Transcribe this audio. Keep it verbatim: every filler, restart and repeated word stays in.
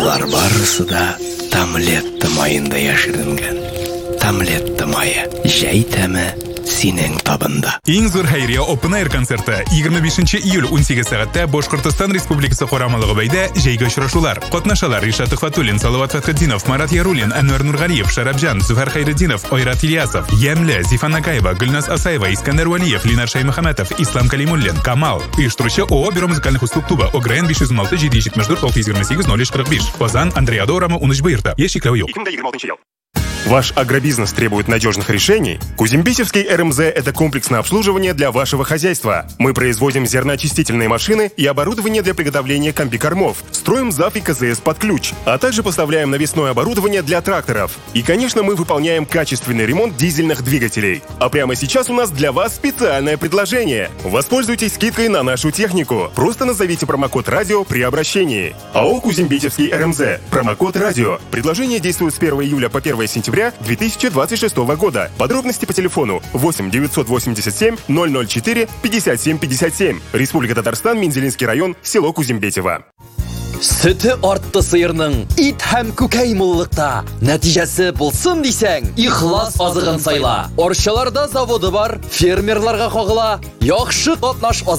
Булар барысы да Тамлетта майында яшеренгән. Тамлетта майы, җәй тәме синең табында. Иң зур хәйрия Open Air концерты егерме бишенче июль унсигез сәгатьтә Башкортстан Республикасы карамалыгы бәйдә җәйге очрашулар. Катнашалар Ришат Төхфәтуллин, Салават Фәтхетдинов, Марат Яруллин, Әнвәр Нургалиев, Шарабҗан, Зөфәр Хәйретдинов, Айрат Ильясов, Ямле, Зифан Акаева, Гөлназ Асаева, Искәндәр Вәлиев, Линар Шаймөхәмәтов, Ислам Калимуллин, Камал. Оештыручы ООО Бюро музыкальных услуг клуба ОГРН биш йөз уналты җиде йөз җитмеш дүрт алты йөз егерме сигез ноль өч кырык биш. Казан, Андреа Доурама, унөч Быйрта. Яшикләү юк. Ваш агробизнес требует надежных решений? Кузембисевский эр эм зэ – это комплексное обслуживание для вашего хозяйства. Мы производим зерноочистительные машины и оборудование для приготовления комбикормов, строим ЗАФ и ка зэ эс под ключ, а также поставляем навесное оборудование для тракторов. И, конечно, мы выполняем качественный ремонт дизельных двигателей. А прямо сейчас у нас для вас специальное предложение. Воспользуйтесь скидкой на нашу технику. Просто назовите промокод «Радио» при обращении. АО «Кузембисевский эр эм зэ». Промокод «Радио». Предложение действует с первого июля по первое сентября две тысячи двадцать шестого года. Подробности по телефону восемь девятьсот восемьдесят семь ноль ноль четыре пятьдесят семь пятьдесят семь. Республика Татарстан, Мензелинский район, село Кузембетево. Сөті артты сыйырның ит һәм күкәй муллыкта. Нәтиҗәсе булсын дисәң, ихлас азыгын сайла. Арчаларда заводы бар, фермерларга кагыла. Яхшы катнаш